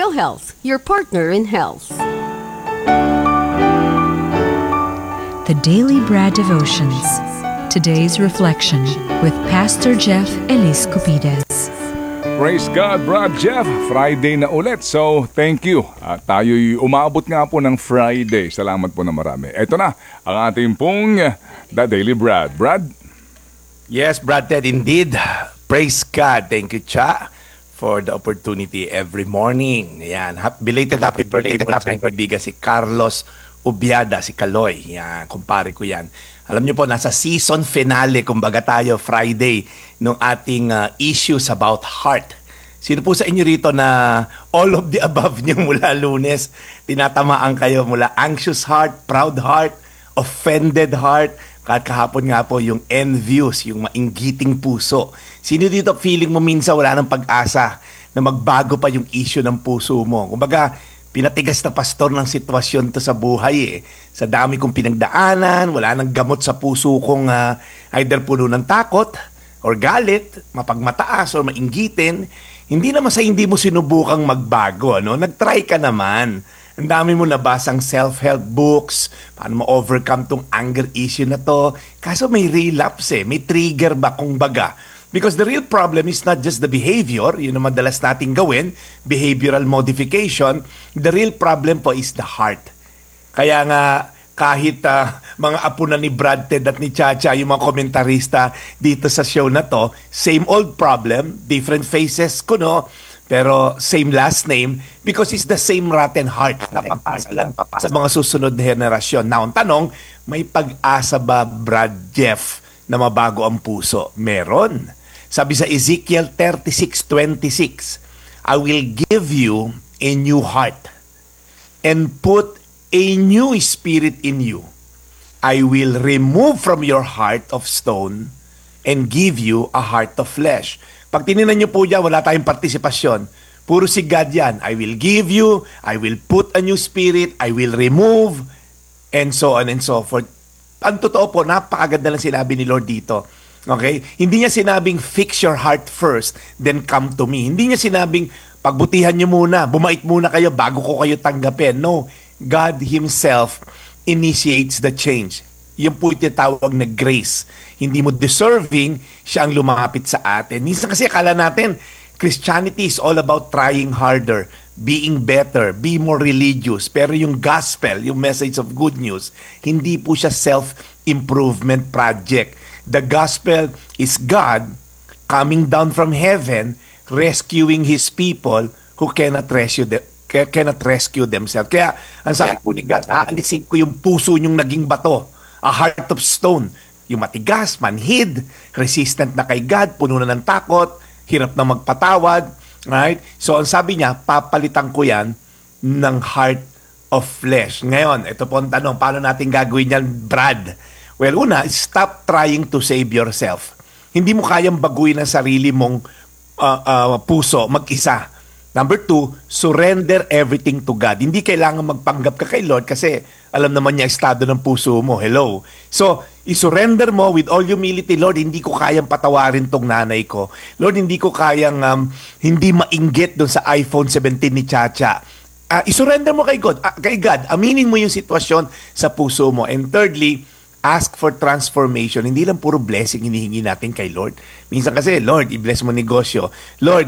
PhilHealth, your partner in health. The Daily Bread Devotions. Today's reflection with Pastor Jeff Elis Cupides. Praise God, Brad Jeff. Friday na ulit. So, thank you. Tayo'y umabot nga po ng Friday. Salamat po na marami. Ito na, ang ating pong The Daily Brad. Brad? Yes, Brad Ted, indeed. Praise God. Thank you, Cha, for the opportunity every morning. Yan. Belated happy birthday po sa kaibigan si Carlos Ubiada, si Kaloy. Yan, kumpare ko yan. Alam niyo po, nasa season finale, kumbaga tayo, Friday, nung ating issues about heart. Sino po sa inyo rito na all of the above niyo mula Lunes, tinatamaan kayo mula anxious heart, proud heart, offended heart, kahit kahapon nga po yung envious, yung mainggiting puso. Sino dito feeling mo minsan wala ng pag-asa na magbago pa yung issue ng puso mo? Kumbaga, pinatigas na pastor ng sitwasyon to sa buhay eh. Sa dami kong pinagdaanan, wala nang gamot sa puso kong either puno ng takot or galit, mapagmataas or mainggitin. Hindi naman sa hindi mo sinubukang magbago, no? Nag-try ka naman. Ang dami mo nabasang self-help books, paano ma-overcome tong anger issue na to. Kaso may relapse eh, may trigger ba kung baga. Because the real problem is not just the behavior, yun ang madalas nating gawin, behavioral modification. The real problem po is the heart. Kaya nga, kahit mga apo na ni Brad Ted at ni Chacha, yung mga komentarista dito sa show na to, same old problem, different faces ko, no? Pero same last name because it's the same rotten heart na papasa lang sa mga susunod na henerasyon. Now, ang tanong, may pag-asa ba, Brad Jeff, na mabago ang puso? Meron. Sabi sa Ezekiel 36:26, I will give you a new heart and put a new spirit in you. I will remove from your heart of stone and give you a heart of flesh. Pag tininan niyo po dyan, wala tayong partisipasyon. Puro si God yan. I will give you, I will put a new spirit, I will remove, and so on and so forth. Ang totoo po, napakaganda lang sinabi ni Lord dito. Okay? Hindi niya sinabing, fix your heart first, then come to me. Hindi niya sinabing, pagbutihan niyo muna, bumait muna kayo bago ko kayo tanggapin. No. God Himself initiates the change. Yung po itawag na grace. Hindi mo deserving, siya ang lumapit sa atin. Minsan kasi akala natin, Christianity is all about trying harder, being better, be more religious. Pero yung gospel, yung message of good news, hindi po siya self-improvement project. The gospel is God coming down from heaven, rescuing His people who cannot rescue themselves. Kaya, ang sabi po ni God, aalisin ko yung puso nyong naging bato, a heart of stone. Yung matigas, manhid, resistant na kay God, puno na ng takot, hirap na magpatawad. Right? So, ang sabi niya, papalitan ko yan ng heart of flesh. Ngayon, ito po ang tanong, paano natin gagawin yan, Brad? Well, una, stop trying to save yourself. Hindi mo kayang baguhin ang sarili mong puso mag-isa. Number 2, surrender everything to God. Hindi kailangan magpanggap ka kay Lord kasi alam naman niya estado ng puso mo. Hello. So, isurrender mo with all humility, Lord, hindi ko kayang patawarin tong nanay ko. Lord, hindi ko kayang hindi mainggit doon sa iPhone 17 ni Chacha. Isurrender mo kay God. Aminin mo yung sitwasyon sa puso mo. And thirdly, ask for transformation. Hindi lang puro blessing hinihingi natin kay Lord. Minsan kasi, Lord, i-bless mo negosyo. Lord,